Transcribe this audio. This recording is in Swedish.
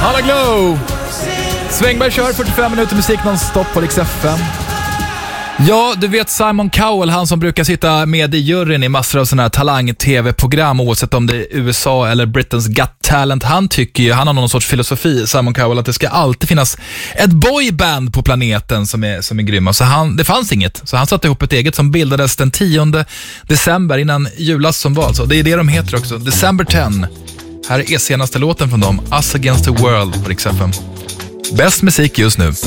Alla Glow! Svängberg kör 45 minuter musik non-stop på Rix FM. Ja, du vet Simon Cowell, han som brukar sitta med i juryn i massor av sådana här talang-tv-program, oavsett om det är USA eller Britain's Got Talent. Han har någon sorts filosofi, Simon Cowell, att det ska alltid finnas ett boyband på planeten som är grymma. Så det fanns inget, så han satte ihop ett eget som bildades den 10 december innan julas som var. Så det är det de heter också, December 10. Här är senaste låten från dem, Us Against the World på Rix FM. Bäst musik just nu.